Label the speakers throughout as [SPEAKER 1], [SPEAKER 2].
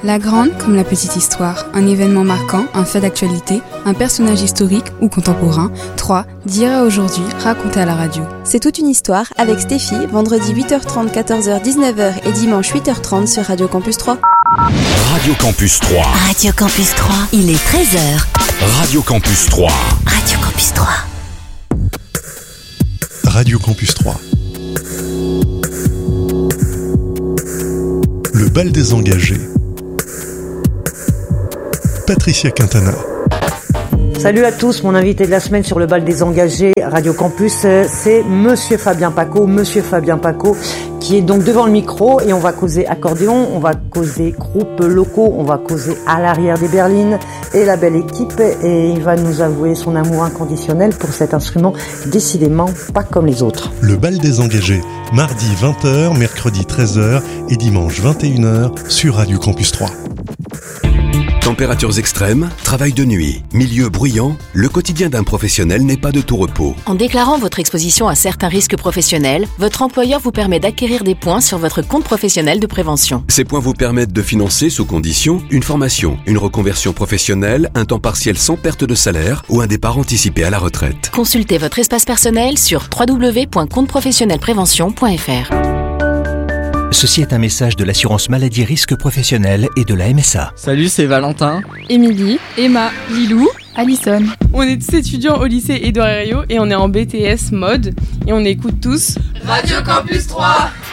[SPEAKER 1] La grande comme la petite histoire, un événement marquant, un fait d'actualité, un personnage historique ou contemporain. 3. D'hier à aujourd'hui, raconté à la radio.
[SPEAKER 2] C'est toute une histoire avec Stéphie, vendredi 8h30, 14h, 19h et dimanche 8h30 sur Radio Campus 3.
[SPEAKER 3] Radio Campus 3.
[SPEAKER 4] Radio Campus 3, il est 13h.
[SPEAKER 3] Radio Campus 3.
[SPEAKER 4] Radio Campus 3.
[SPEAKER 5] Radio Campus 3. Le bal des engagés. Patricia Quintana.
[SPEAKER 6] Salut à tous, mon invité de la semaine sur le bal des engagés Radio Campus, c'est Monsieur Fabien Paco, qui est donc devant le micro et on va causer accordéon, on va causer groupes locaux, on va causer à l'arrière des berlines et la belle équipe et il va nous avouer son amour inconditionnel pour cet instrument décidément pas comme les autres.
[SPEAKER 5] Le bal des engagés, mardi 20h, mercredi 13h et dimanche 21h sur Radio Campus 3.
[SPEAKER 3] Températures extrêmes, travail de nuit, milieu bruyant, le quotidien d'un professionnel n'est pas de tout repos.
[SPEAKER 7] En déclarant votre exposition à certains risques professionnels, votre employeur vous permet d'acquérir des points sur votre compte professionnel de prévention.
[SPEAKER 3] Ces points vous permettent de financer sous condition une formation, une reconversion professionnelle, un temps partiel sans perte de salaire ou un départ anticipé à la retraite.
[SPEAKER 7] Consultez votre espace personnel sur www.compteprofessionnelprévention.fr.
[SPEAKER 8] Ceci est un message de l'assurance maladie risque professionnel et de la MSA.
[SPEAKER 9] Salut, c'est Valentin,
[SPEAKER 10] Émilie, Emma, Lilou, Alison. On est tous étudiants au lycée Édouard Herriot et on est en BTS mode et on écoute tous
[SPEAKER 11] Radio Campus 3.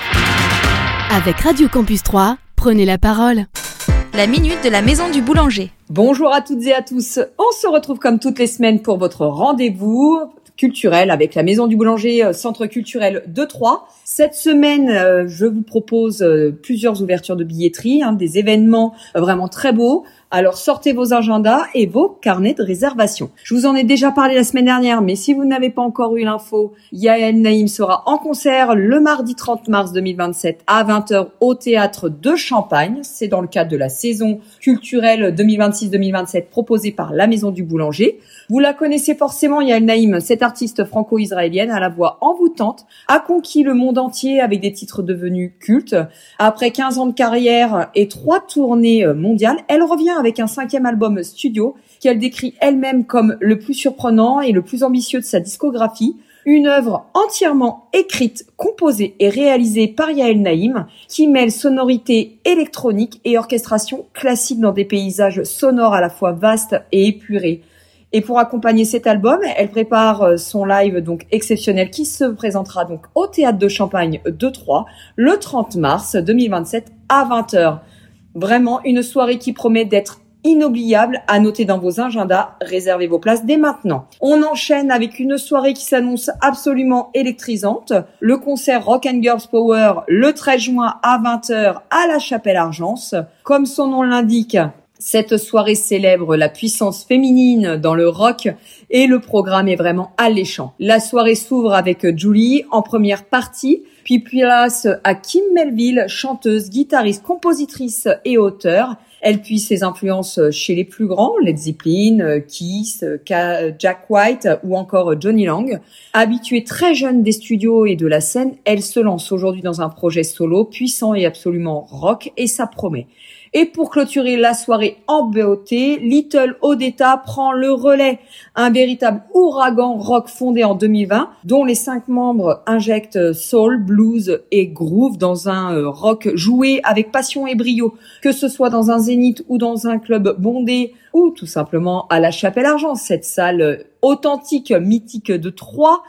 [SPEAKER 12] Avec Radio Campus 3, prenez la parole.
[SPEAKER 13] La minute de la maison du boulanger.
[SPEAKER 14] Bonjour à toutes et à tous. On se retrouve comme toutes les semaines pour votre rendez-vous culturel avec la Maison du Boulanger, centre culturel de Troyes. Cette semaine, je vous propose plusieurs ouvertures de billetterie, des événements vraiment très beaux. Alors sortez vos agendas et vos carnets de réservation. Je vous en ai déjà parlé la semaine dernière, mais si vous n'avez pas encore eu l'info, Yael Naïm sera en concert le mardi 30 mars 2027 à 20h au théâtre de Champagne. C'est dans le cadre de la saison culturelle 2026-2027 proposée par la Maison du Boulanger. Vous la connaissez forcément, Yael Naïm, cette artiste franco-israélienne à la voix envoûtante, a conquis le monde entier avec des titres devenus cultes. Après 15 ans de carrière et 3 tournées mondiales, elle revient avec un 5e album studio qu'elle décrit elle-même comme le plus surprenant et le plus ambitieux de sa discographie. Une œuvre entièrement écrite, composée et réalisée par Yael Naïm qui mêle sonorité électronique et orchestration classique dans des paysages sonores à la fois vastes et épurés. Et pour accompagner cet album, elle prépare son live donc exceptionnel qui se présentera donc au théâtre de Champagne de Troyes le 30 mars 2027 à 20h. Vraiment une soirée qui promet d'être inoubliable, à noter dans vos agendas, réservez vos places dès maintenant. On enchaîne avec une soirée qui s'annonce absolument électrisante, le concert Rock and Girls Power le 13 juin à 20h à la Chapelle-Argence. Comme son nom l'indique, cette soirée célèbre la puissance féminine dans le rock et le programme est vraiment alléchant. La soirée s'ouvre avec Julie en première partie, puis place à Kim Melville, chanteuse, guitariste, compositrice et auteure. Elle puise ses influences chez les plus grands, Led Zeppelin, Kiss, Jack White ou encore Johnny Lang. Habituée très jeune des studios et de la scène, elle se lance aujourd'hui dans un projet solo puissant et absolument rock et ça promet. Et pour clôturer la soirée en beauté, Little Odetta prend le relais. Un véritable ouragan rock fondé en 2020, dont les 5 membres injectent soul, blues et groove dans un rock joué avec passion et brio. Que ce soit dans un zénith ou dans un club bondé ou tout simplement à la Chapelle-Argence, cette salle authentique, mythique de Troyes.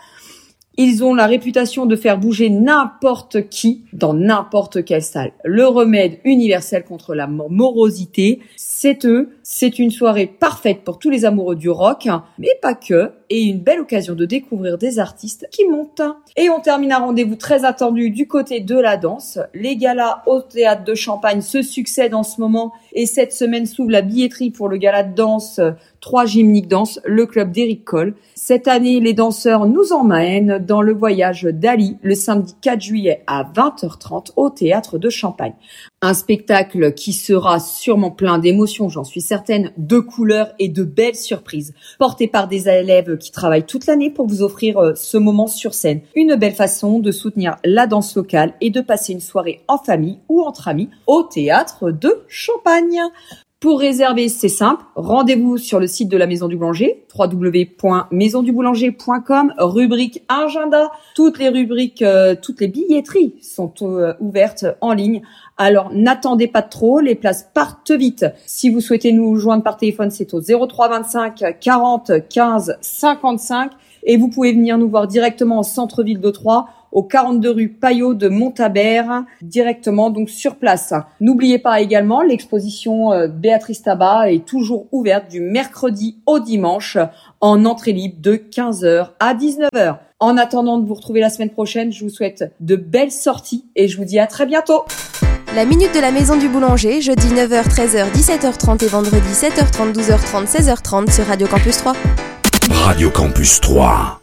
[SPEAKER 14] Ils ont la réputation de faire bouger n'importe qui dans n'importe quelle salle. Le remède universel contre la morosité, c'est eux. C'est une soirée parfaite pour tous les amoureux du rock, mais pas que, et une belle occasion de découvrir des artistes qui montent. Et on termine un rendez-vous très attendu du côté de la danse. Les galas au théâtre de Champagne se succèdent en ce moment, et cette semaine s'ouvre la billetterie pour le gala de danse 3 Gymniques Danse, le club d'Éric Coll. Cette année, les danseurs nous emmènent dans le voyage d'Ali le samedi 4 juillet à 20h30 au théâtre de Champagne. Un spectacle qui sera sûrement plein d'émotions, j'en suis certaine, de couleurs et de belles surprises, porté par des élèves qui travaillent toute l'année pour vous offrir ce moment sur scène. Une belle façon de soutenir la danse locale et de passer une soirée en famille ou entre amis au théâtre de Champagne. Pour réserver, c'est simple, rendez-vous sur le site de la Maison du Boulanger, www.maisonduboulanger.com, rubrique agenda. Toutes les rubriques, toutes les billetteries sont ouvertes en ligne. Alors n'attendez pas trop, les places partent vite. Si vous souhaitez nous joindre par téléphone, c'est au 03 25 40 15 55 et vous pouvez venir nous voir directement au centre-ville de Troyes, au 42 rue Payot de Montabert, directement donc sur place. N'oubliez pas également l'exposition Béatrice Tabat est toujours ouverte du mercredi au dimanche en entrée libre de 15h à 19h. En attendant de vous retrouver la semaine prochaine, je vous souhaite de belles sorties et je vous dis à très bientôt.
[SPEAKER 2] La Minute de la Maison du Boulanger, jeudi 9h, 13h, 17h30 et vendredi 7h30, 12h30, 16h30 sur Radio Campus 3.
[SPEAKER 3] Radio Campus 3.